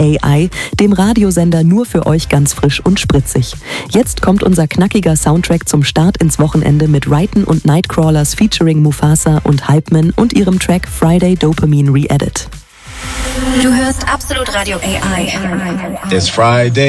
AI, dem Radiosender nur für euch ganz frisch und spritzig. Jetzt kommt unser knackiger Soundtrack zum Start ins Wochenende mit Raiden und Nightcrawlers featuring Mufasa und Hypeman und ihrem Track Friday Dopamine Re-Edit. Du hörst Absolut Radio AI. It's Friday.